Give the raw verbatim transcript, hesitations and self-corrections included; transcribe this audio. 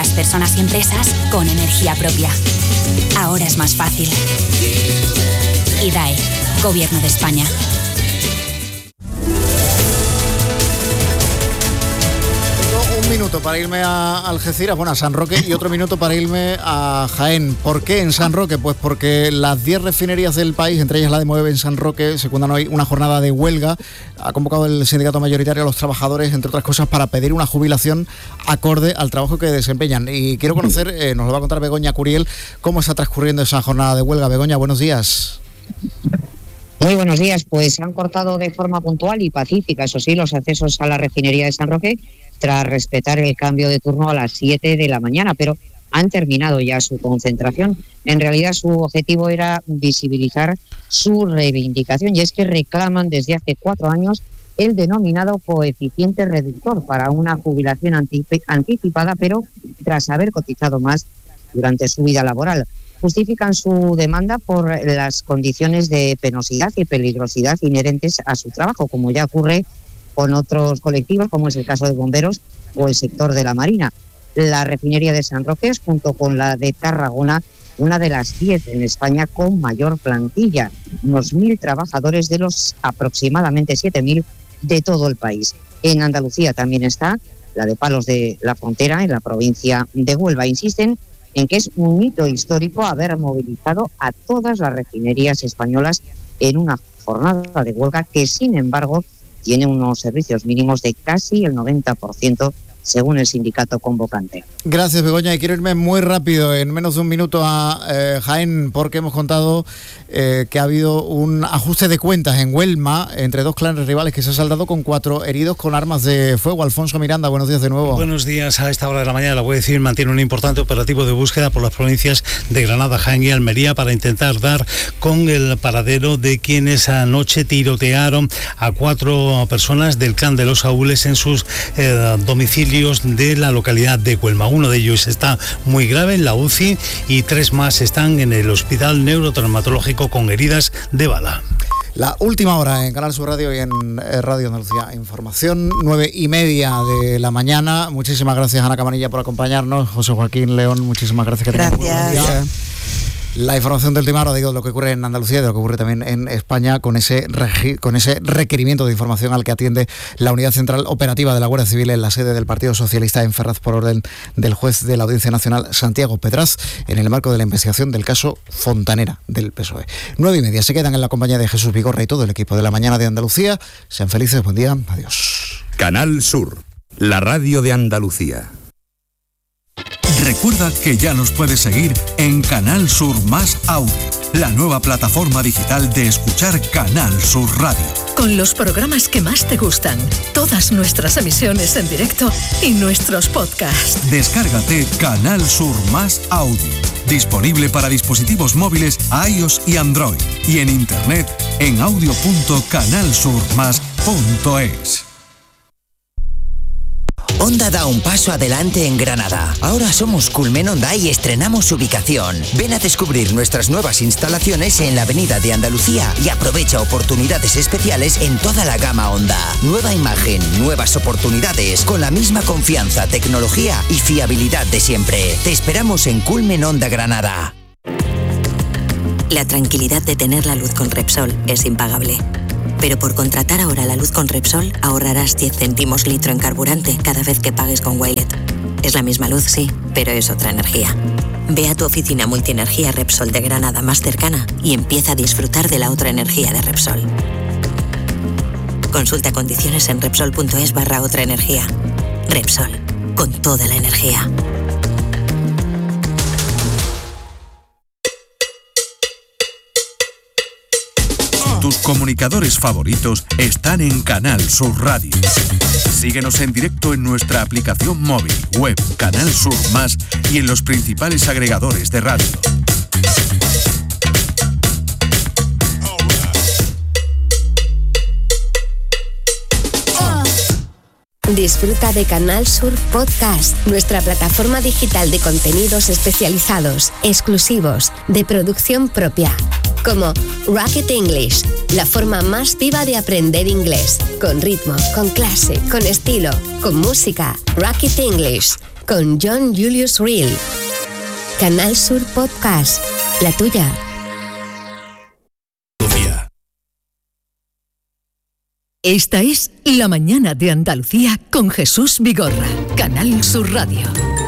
las personas y empresas con energía propia. Ahora es más fácil. I D A E, Gobierno de España. Un minuto para irme a Algeciras, bueno, a San Roque, y otro minuto para irme a Jaén. ¿Por qué en San Roque? Pues porque las diez refinerías del país, entre ellas la de Moeve en San Roque, secundan hoy una jornada de huelga. Ha convocado el sindicato mayoritario a los trabajadores, entre otras cosas, para pedir una jubilación acorde al trabajo que desempeñan. Y quiero conocer, eh, nos lo va a contar Begoña Curiel, cómo está transcurriendo esa jornada de huelga. Begoña, buenos días. Muy buenos días, pues se han cortado de forma puntual y pacífica, eso sí, los accesos a la refinería de San Roque, tras respetar el cambio de turno a las siete de la mañana, pero han terminado ya su concentración. En realidad su objetivo era visibilizar su reivindicación, y es que reclaman desde hace cuatro años el denominado coeficiente reductor para una jubilación anticipada, pero tras haber cotizado más durante su vida laboral. Justifican su demanda por las condiciones de penosidad y peligrosidad inherentes a su trabajo, como ya ocurre con otros colectivos, como es el caso de bomberos o el sector de la Marina. La refinería de San Roque es, junto con la de Tarragona, una de las diez en España con mayor plantilla, unos mil trabajadores de los aproximadamente siete mil de todo el país. En Andalucía también está la de Palos de la Frontera, en la provincia de Huelva. Insisten en que es un hito histórico haber movilizado a todas las refinerías españolas en una jornada de huelga que, sin embargo, tiene unos servicios mínimos de casi el noventa por ciento según el sindicato convocante. Gracias, Begoña, y quiero irme muy rápido, en menos de un minuto, a eh, Jaén, porque hemos contado eh, que ha habido un ajuste de cuentas en Huelma entre dos clanes rivales que se ha saldado con cuatro heridos con armas de fuego. Alfonso Miranda, buenos días de nuevo. Buenos días. A esta hora de la mañana, la Guardia Civil mantiene un importante operativo de búsqueda por las provincias de Granada, Jaén y Almería para intentar dar con el paradero de quienes anoche tirotearon a cuatro personas del clan de los Saúles en sus eh, domicilios de la localidad de Huelma. Uno de ellos está muy grave en la U C I y tres más están en el hospital neurotraumatológico con heridas de bala. La última hora en Canal Sur Radio y en Radio Andalucía Información, nueve y media de la mañana. Muchísimas gracias, Ana Cabanilla, por acompañarnos. José Joaquín León, muchísimas gracias. Que gracias. La información del última hora, digo, de lo que ocurre en Andalucía y de lo que ocurre también en España con ese regi- con ese requerimiento de información al que atiende la Unidad Central Operativa de la Guardia Civil en la sede del Partido Socialista en Ferraz, por orden del juez de la Audiencia Nacional, Santiago Pedraz, en el marco de la investigación del caso Fontanera del P S O E. Nueve y media, se quedan en la compañía de Jesús Vigorra y todo el equipo de La Mañana de Andalucía. Sean felices, buen día, adiós. Canal Sur, la radio de Andalucía. Recuerda que ya nos puedes seguir en Canal Sur Más Audio, la nueva plataforma digital de escuchar Canal Sur Radio. Con los programas que más te gustan, todas nuestras emisiones en directo y nuestros podcasts. Descárgate Canal Sur Más Audio, disponible para dispositivos móviles iOS y Android, y en internet en audio punto canal sur más punto es. Honda da un paso adelante en Granada. Ahora somos Culmen Honda y estrenamos ubicación. Ven a descubrir nuestras nuevas instalaciones en la Avenida de Andalucía y aprovecha oportunidades especiales en toda la gama Honda. Nueva imagen, nuevas oportunidades, con la misma confianza, tecnología y fiabilidad de siempre. Te esperamos en Culmen Honda Granada. La tranquilidad de tener la luz con Repsol es impagable. Pero por contratar ahora la luz con Repsol, ahorrarás diez céntimos litro en carburante cada vez que pagues con Wilet. Es la misma luz, sí, pero es otra energía. Ve a tu oficina multienergía Repsol de Granada más cercana y empieza a disfrutar de la otra energía de Repsol. Consulta condiciones en Repsol.es barra otra energía. Repsol, con toda la energía. Tus comunicadores favoritos están en Canal Sur Radio. Síguenos en directo en nuestra aplicación móvil, web, Canal Sur Más y en los principales agregadores de radio. Disfruta de Canal Sur Podcast, nuestra plataforma digital de contenidos especializados, exclusivos, de producción propia. Como Rocket English, la forma más viva de aprender inglés, con ritmo, con clase, con estilo, con música. Rocket English, con John Julius Reel. Canal Sur Podcast, la tuya. Esta es La Mañana de Andalucía con Jesús Vigorra, Canal Sur Radio.